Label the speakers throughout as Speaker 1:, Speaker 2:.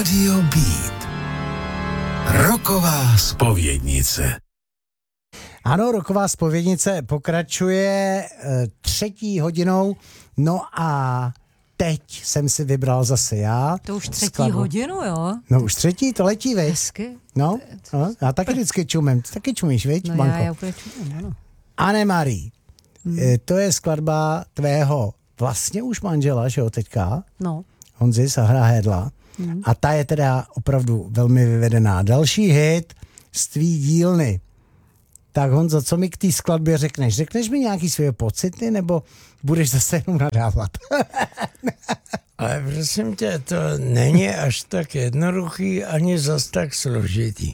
Speaker 1: Radio Beat. Rocková zpovědnice.
Speaker 2: Ano, Rocková zpovědnice pokračuje 3. hodinou. No a teď jsem si vybral zase já.
Speaker 3: To už 3. hodinu, jo?
Speaker 2: No už 3, to letí, veď?
Speaker 3: Hezky.
Speaker 2: No, já taky vždycky čumím. Ty taky čumíš, veď,
Speaker 3: no,
Speaker 2: Banko?
Speaker 3: Já úplně čumím, ano.
Speaker 2: Anne-Marie, to je skladba tvého vlastně už manžela, že jo, teďka?
Speaker 3: No.
Speaker 2: Honzy Sahra Hédla. A ta je teda opravdu velmi vyvedená. Další hit z tvý dílny. Tak Honzo, co mi k té skladbě řekneš? Řekneš mi nějaký své pocity, nebo budeš zase jenom nadávat?
Speaker 4: Ale prosím tě, to není až tak jednoduchý, ani zas tak složitý.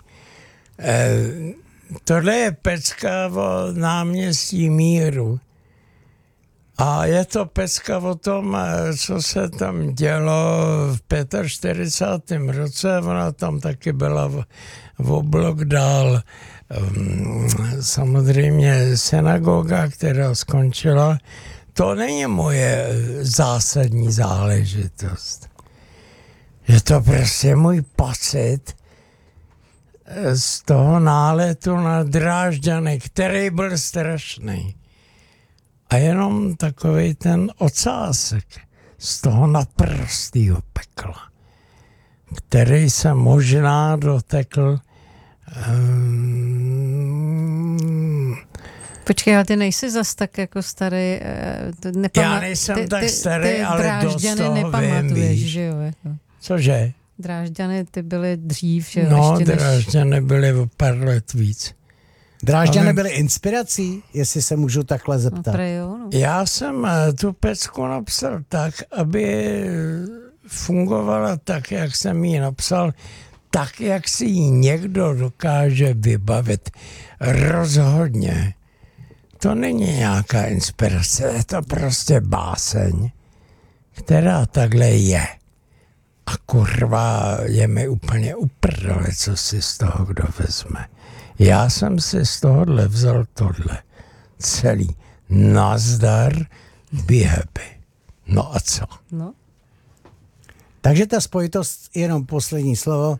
Speaker 4: Tohle je pecka o náměstí Míru. A je to pecka o tom, co se tam dělo v 45. roce. Ona tam taky byla o blok dál. Samozřejmě synagoga, která skončila. To není moje zásadní záležitost. Je to prostě můj pocit z toho náletu na Drážďany, který byl strašný. A jenom takovej ten ocásek z toho naprostýho pekla, který se možná dotekl.
Speaker 3: Počkej, ale ty nejsi zas tak jako starý.
Speaker 4: Já nejsem tak starý, ale dost toho vím, víš.
Speaker 3: Že jo, jako.
Speaker 4: Cože?
Speaker 3: Drážďany ty byly dřív, že jo?
Speaker 4: No, Drážďany byly o pár let víc.
Speaker 2: Drážďany byly inspirací, jestli se můžu takhle zeptat.
Speaker 3: No, jo, no.
Speaker 4: Já jsem tu pecku napsal tak, aby fungovala tak, jak jsem ji napsal, tak, jak si ji někdo dokáže vybavit. Rozhodně. To není nějaká inspirace, je to prostě báseň, která takhle je. A kurva, je mi úplně uprdele, co si z toho kdo vezme. Já jsem si z tohohle vzal tohle. Celý. Nazdar, be happy. No a co?
Speaker 3: No.
Speaker 2: Takže ta spojitost, jenom poslední slovo.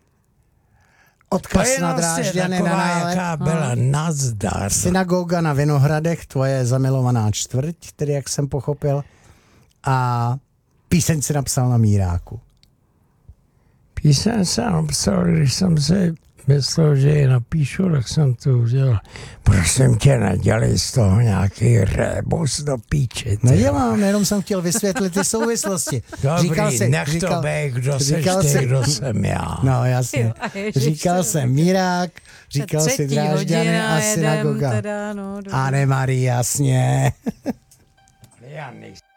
Speaker 2: Odkaz na Drážďany na nálet.
Speaker 4: Jaká byla, nazdar.
Speaker 2: Synagoga na Vinohradech, tvoje zamilovaná čtvrť, tedy jak jsem pochopil. A píseň si napsal na Míráku.
Speaker 4: Píseň jsem napsal, když jsem si myslel, že ji napíšu, tak jsem to udělal. Prosím tě, nedělej z toho nějaký rébus do píči.
Speaker 2: Nedělám, jenom jsem chtěl vysvětlit ty souvislosti.
Speaker 4: Dobrý, nech to bej, kdo seš ty, kdo jsem já.
Speaker 2: No jasně. Říkal jsem Mírák, říkal si Drážďany a synagoga.
Speaker 3: Teda, no,
Speaker 2: Anne-Marie, jasně.
Speaker 4: Já nejsem.